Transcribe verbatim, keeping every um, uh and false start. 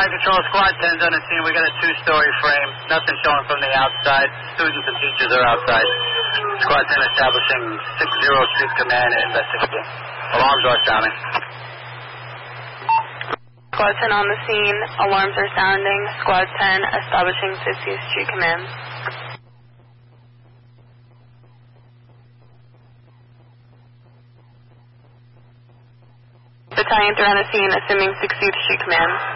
Fire Control, Squad ten's on the scene. We got a two-story frame. Nothing showing from the outside. Students and teachers are outside. Squad ten establishing six zero Street Command and investigating. Alarms are sounding. Squad ten on the scene. Alarms are sounding. Squad ten establishing fiftieth Street Command. Battalion three on the scene, assuming sixtieth Street Command.